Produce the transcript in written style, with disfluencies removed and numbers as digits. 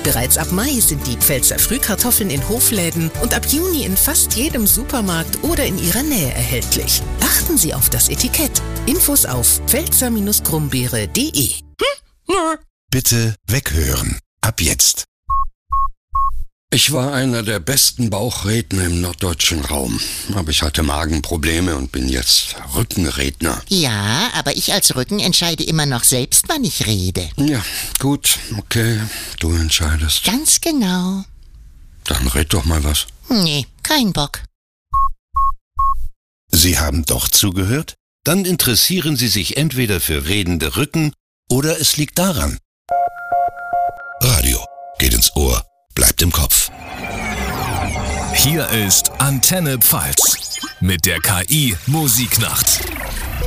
Bereits ab Mai sind die Pfälzer Frühkartoffeln in Hofläden und ab Juni in fast jedem Supermarkt oder in Ihrer Nähe erhältlich. Achten Sie auf das Etikett. Infos auf pfälzer-grumbeere.de. Bitte weghören. Ab jetzt. Ich war einer der besten Bauchredner im norddeutschen Raum. Aber ich hatte Magenprobleme und bin jetzt Rückenredner. Ja, aber ich als Rücken entscheide immer noch selbst, wann ich rede. Ja, gut, okay, du entscheidest. Ganz genau. Dann red doch mal was. Nee, kein Bock. Sie haben doch zugehört? Dann interessieren Sie sich entweder für redende Rücken oder es liegt daran. Radio geht ins Ohr, bleibt im Kopf. Hier ist Antenne Pfalz mit der KI Musiknacht.